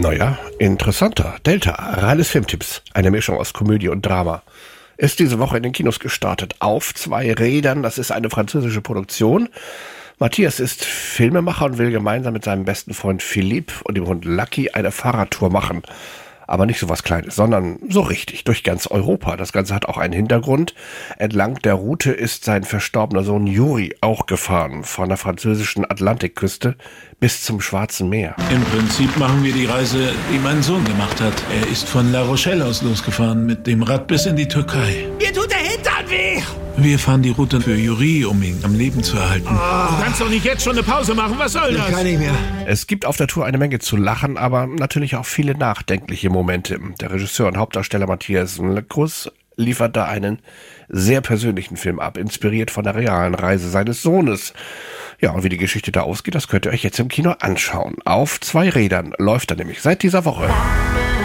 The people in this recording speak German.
Naja, interessanter. Delta, reines Filmtipps. Eine Mischung aus Komödie und Drama. Ist diese Woche in den Kinos gestartet. Auf 2 Rädern, das ist eine französische Produktion. Matthias ist Filmemacher und will gemeinsam mit seinem besten Freund Philippe und dem Hund Lucky eine Fahrradtour machen. Aber nicht so was Kleines, sondern so richtig, durch ganz Europa. Das Ganze hat auch einen Hintergrund. Entlang der Route ist sein verstorbener Sohn Juri auch gefahren, von der französischen Atlantikküste bis zum Schwarzen Meer. Im Prinzip machen wir die Reise, die mein Sohn gemacht hat. Er ist von La Rochelle aus losgefahren mit dem Rad bis in die Türkei. Mir tut der Hintern weh! Wir fahren die Route für Juri, um ihn am Leben zu erhalten. Du kannst doch nicht jetzt schon eine Pause machen, was soll das? Ich kann nicht mehr. Es gibt auf der Tour eine Menge zu lachen, aber natürlich auch viele nachdenkliche Momente. Der Regisseur und Hauptdarsteller Matthias Lecruz liefert da einen sehr persönlichen Film ab, inspiriert von der realen Reise seines Sohnes. Ja, und wie die Geschichte da ausgeht, das könnt ihr euch jetzt im Kino anschauen. Auf 2 Rädern läuft er nämlich seit dieser Woche.